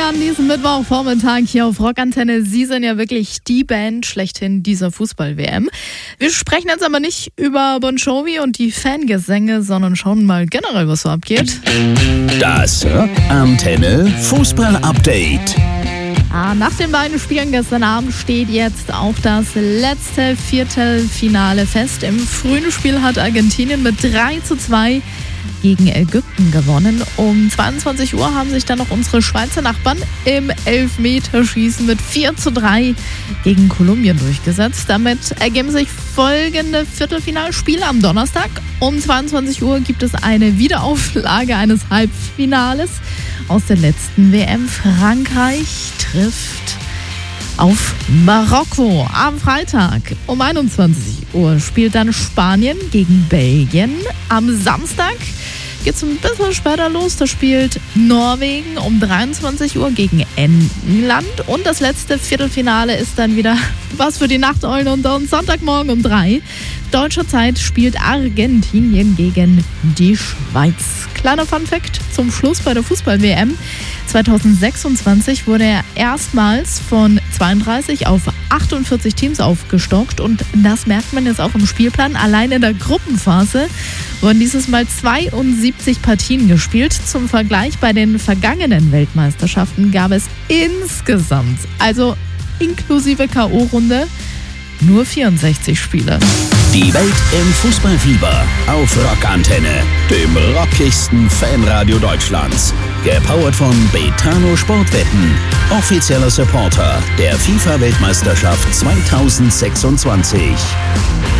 an diesem Mittwochvormittag hier auf Rockantenne. Sie sind ja wirklich die Band schlechthin dieser Fußball-WM. Wir sprechen jetzt aber nicht über Bon Jovi und die Fangesänge, sondern schauen mal generell, was so abgeht. Das Rockantenne Fußball-Update. Nach den beiden Spielen gestern Abend steht jetzt auch das letzte Viertelfinale fest. Im frühen Spiel hat Argentinien mit 3:2 gegen Ägypten gewonnen. Um 22 Uhr haben sich dann noch unsere Schweizer Nachbarn im Elfmeterschießen mit 4:3 gegen Kolumbien durchgesetzt. Damit ergeben sich folgende Viertelfinalspiele am Donnerstag. Um 22 Uhr gibt es eine Wiederauflage eines Halbfinales aus der letzten WM. Frankreich trifft auf Marokko. Am Freitag um 21 Uhr spielt dann Spanien gegen Belgien. Am Samstag geht es ein bisschen später los. Da spielt Norwegen um 23 Uhr gegen England. Und das letzte Viertelfinale ist dann wieder was für die Nachteulen. Und am Sonntagmorgen um 3 deutscher Zeit spielt Argentinien gegen die Schweiz. Kleiner Funfact zum Schluss bei der Fußball-WM. 2026 wurde er erstmals von 32 auf 48 Teams aufgestockt und das merkt man jetzt auch im Spielplan. Allein in der Gruppenphase wurden dieses Mal 72 Partien gespielt. Zum Vergleich, bei den vergangenen Weltmeisterschaften gab es insgesamt, also inklusive K.O.-Runde, nur 64 Spiele. Die Welt im Fußballfieber auf Rockantenne, dem rockigsten Fanradio Deutschlands. Gepowert von Betano Sportwetten, offizieller Supporter der FIFA-Weltmeisterschaft 2026.